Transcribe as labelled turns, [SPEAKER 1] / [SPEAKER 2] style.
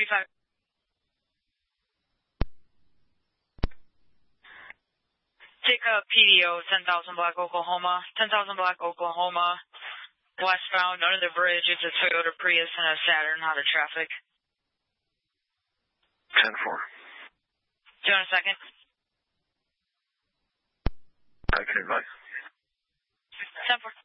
[SPEAKER 1] 35. Take a PDO, 10,000 Black, Oklahoma. 10,000 Black, Oklahoma. Westbound under the bridge. It's a Toyota Prius and a Saturn out of traffic.
[SPEAKER 2] 10-4.
[SPEAKER 1] Do you want a second?
[SPEAKER 2] I can advise.
[SPEAKER 1] 10-4.